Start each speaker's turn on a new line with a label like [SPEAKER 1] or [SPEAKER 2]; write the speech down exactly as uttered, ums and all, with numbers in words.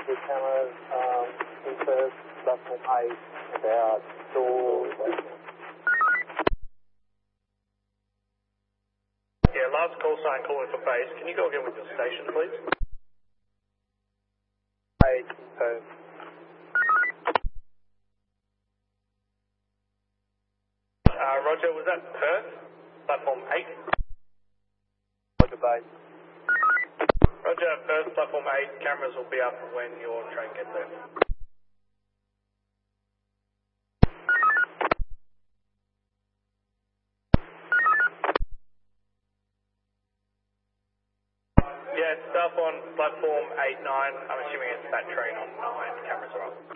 [SPEAKER 1] The cameras um, into platform eight, about door.
[SPEAKER 2] Yeah, last call sign calling for base. Can you go again with your station, please?
[SPEAKER 1] Eight, Perth.
[SPEAKER 2] Uh, Roger, was that Perth? Platform eight?
[SPEAKER 1] Roger, base.
[SPEAKER 2] Roger, Perth, platform eight. Cameras will be up when your train gets there. Yeah, stuff on platform eight nine. I'm assuming it's that train on nine. Cameras are up.